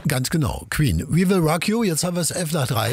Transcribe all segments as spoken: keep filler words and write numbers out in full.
Ganz genau, Queen. We Will Rock You, jetzt haben wir es elf nach drei.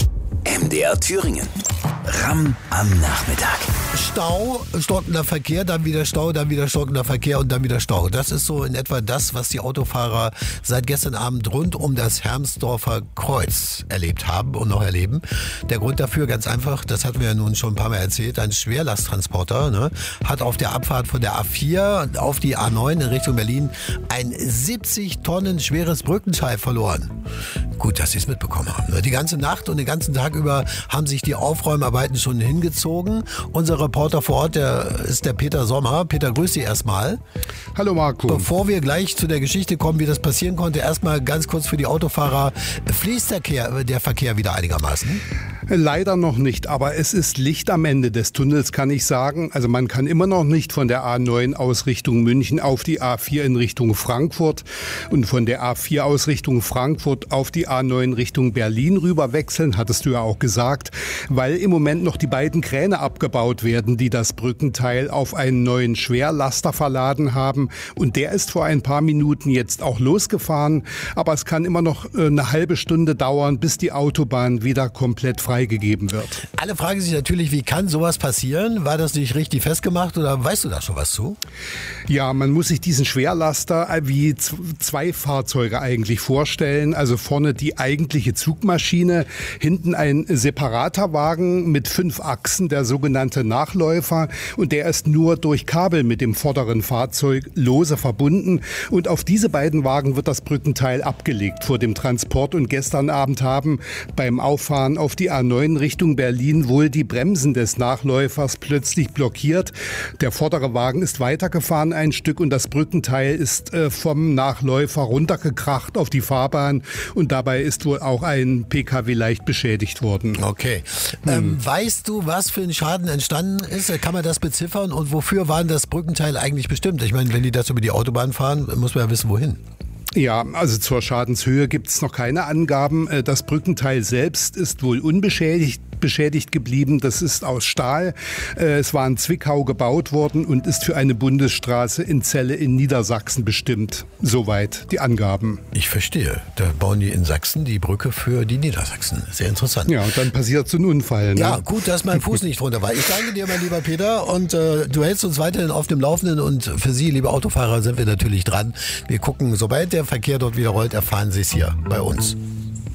M D R Thüringen. Ram am Nachmittag. Stau, stockender Verkehr, dann wieder Stau, dann wieder stockender Verkehr und dann wieder Stau. Das ist so in etwa das, was die Autofahrer seit gestern Abend rund um das Hermsdorfer Kreuz erlebt haben und noch erleben. Der Grund dafür ganz einfach, das hatten wir ja nun schon ein paar Mal erzählt, ein Schwerlasttransporter ne, hat auf der Abfahrt von der A vier auf die A neun in Richtung Berlin ein siebzig Tonnen schweres Brückenteil verloren. Gut, dass Sie es mitbekommen haben. Die ganze Nacht und den ganzen Tag über haben sich die Aufräumarbeiten schon hingezogen. Unser Reporter vor Ort, der ist der Peter Sommer. Peter, grüß Sie erstmal. Hallo Marco. Bevor wir gleich zu der Geschichte kommen, wie das passieren konnte, erstmal ganz kurz für die Autofahrer. Fließt der Verkehr, der Verkehr wieder einigermaßen? Leider noch nicht, aber es ist Licht am Ende des Tunnels, kann ich sagen. Also man kann immer noch nicht von der A neun aus Richtung München auf die A vier in Richtung Frankfurt und von der A vier aus Richtung Frankfurt auf die A neun Richtung Berlin rüber wechseln, hattest du ja auch gesagt, weil im Moment noch die beiden Kräne abgebaut werden, die das Brückenteil auf einen neuen Schwerlaster verladen haben. Und der ist vor ein paar Minuten jetzt auch losgefahren, aber es kann immer noch eine halbe Stunde dauern, bis die Autobahn wieder komplett frei gegeben wird. Alle fragen sich natürlich, wie kann sowas passieren? War das nicht richtig festgemacht oder weißt du da schon was zu? Ja, man muss sich diesen Schwerlaster wie zwei Fahrzeuge eigentlich vorstellen. Also vorne die eigentliche Zugmaschine, hinten ein separater Wagen mit fünf Achsen, der sogenannte Nachläufer. Und der ist nur durch Kabel mit dem vorderen Fahrzeug lose verbunden. Und auf diese beiden Wagen wird das Brückenteil abgelegt vor dem Transport. Und gestern Abend haben beim Auffahren auf die A neun Richtung Berlin wohl die Bremsen des Nachläufers plötzlich blockiert. Der vordere Wagen ist weitergefahren ein Stück und das Brückenteil ist äh, vom Nachläufer runtergekracht auf die Fahrbahn und dabei ist wohl auch ein P K W leicht beschädigt worden. Okay. Hm. Ähm, weißt du, was für ein Schaden entstanden ist? Kann man das beziffern und wofür war das Brückenteil eigentlich bestimmt? Ich meine, wenn die das über die Autobahn fahren, muss man ja wissen, wohin. Ja, also zur Schadenshöhe gibt es noch keine Angaben. Das Brückenteil selbst ist wohl unbeschädigt beschädigt geblieben. Das ist aus Stahl. Es war in Zwickau gebaut worden und ist für eine Bundesstraße in Celle in Niedersachsen bestimmt. Soweit die Angaben. Ich verstehe. Da bauen die in Sachsen die Brücke für die Niedersachsen. Sehr interessant. Ja, und dann passiert so ein Unfall. Ne? Ja, gut, dass mein Fuß nicht drunter war. Ich danke dir, mein lieber Peter. Und äh, du hältst uns weiterhin auf dem Laufenden. Und für Sie, liebe Autofahrer, sind wir natürlich dran. Wir gucken, sobald der Verkehr dort wieder rollt, erfahren Sie es hier bei uns.